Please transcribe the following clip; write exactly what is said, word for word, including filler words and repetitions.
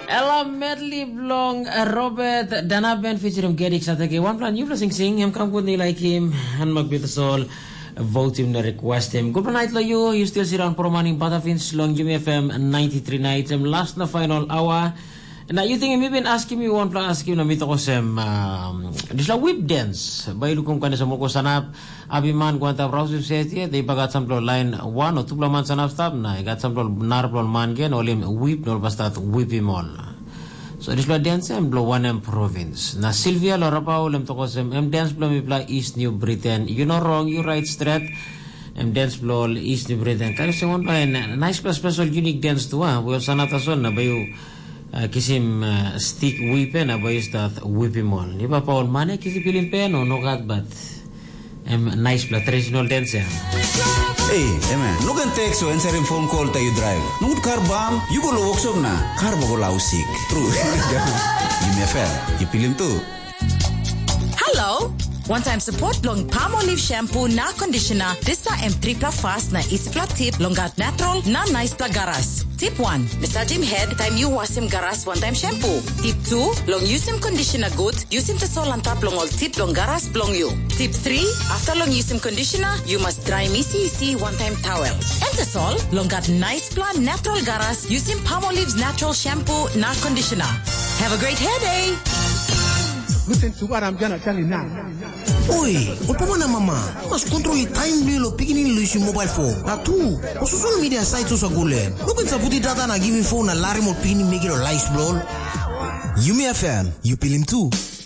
Ella medley blong Robert Danaben featuring Gedik Satake. One plan you sing sing him come good like him and magbitasol. Vote him to request him. Good night lo you. You still sit on Promaning Batafins long Jimmy F M ninety-three night. Last na final hour. Now you think you've been asking me one plan asking na mito ko sem um, this la whip dance. Bayo kung kanya sa mo ko sanap abiman kwanta browser seti they bagat samplo line one o two man sanap stop na igat samplo narplo man gen olim whip no basta whip him all. So this la dance em blow one em province. Na Sylvia Lorapao lem to ko sem em dance blow mi pla East New Britain. You know wrong, you right straight. Em dance blow East New Britain. Kaya sa one pa nice plus special unique dance to ah. Well sanata son na bayo Uh, kisim uh, stick whipen abayos that whipping all. Di ba Paul Mane kisi pilim pen o no kat but um, nice pla traditional dance ya. Hey, hey man, no can text o answer phone call tayo drive. Nungud car bam, you go lo workshop na. Car mo go lausik. True. Jimmy F M, ipilim tu. Hello. One-time support long Palmolive shampoo na conditioner. This na M three pla fast na easy pla tip longat natural na nice pla garas. Tip one, massage him head time you wash him garas one-time shampoo. Tip two, long use him conditioner good. Use him to sol on top long all tip long garas blong you. Tip three, after long use him conditioner, you must dry missy easy one-time towel. And the sol, long got nice pla natural garas. Use him Palmolive's natural shampoo na conditioner. Have a great hair day. Listen to what I'm gonna tell you now. Oi, opa mana mama, mas control time lo piginin lo isi mobile phone. Na tu, o social media sites usa gulen. Look at puti data na give phone na lari mo piginin make it a light blow. Yumi F M, you pilim too.